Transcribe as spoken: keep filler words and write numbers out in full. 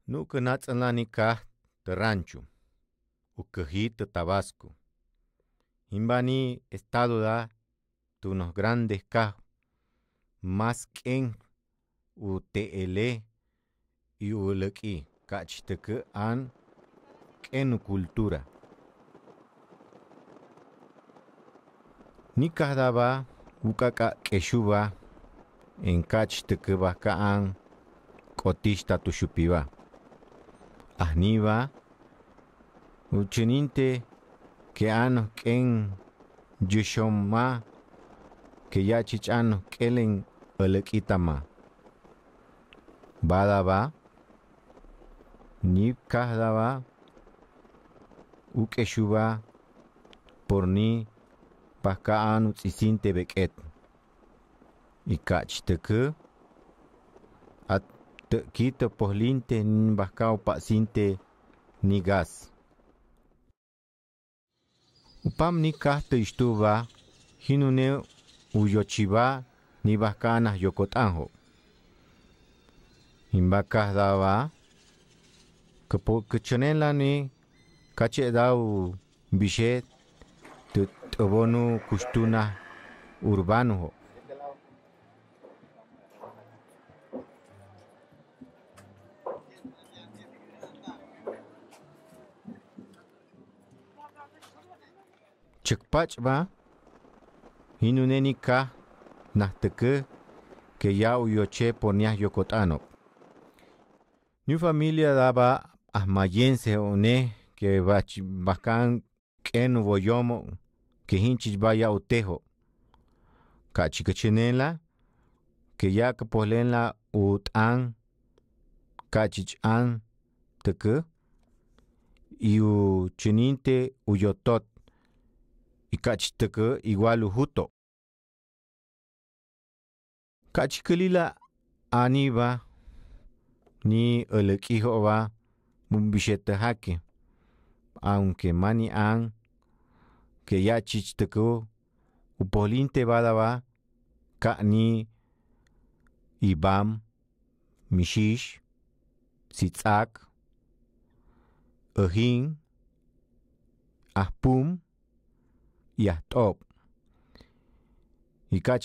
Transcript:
Nu Natzalanika de Rancho, Ucajita, Tabasco. Imbani estado da de unos grandes ca más ken u tele y uleki cachteke an ken cultura. Ni kadaba ukaka keshuba en cachteke bakaan kotista tushupiba. Ahniba uchininte que ano ken yushoma que ya chichano kelen elekitama. Badaba ni kahdaba ukeshuba por ni pakaan utsisinte beket. Ikachteke at kita pohlinte nbakao pasinte ni gas. Upam ni kahte istuba hinune uyochiba ni bakana yokotanjo. Imbakah daba kepo kechenela ni kache dau bishet te abonu kustuna urbano. Chekpach ba hinuneni ka nahteke que ya uyoche ponia yokotano. Ni familia daba ahmayense one que bach bakan ken boyomo que hinchich vaya utejo. Kachikachenela que ya que polenla utan kachich an teke y u chininte uyotot y kachiteke igual ujuto. Kachikelila aniba ni elekijo va bumbishete hake. Aunque mani an que ya chichteko upoliente badaba ka ni ibam mishish sitzak ahin ahpum y ahtop. Y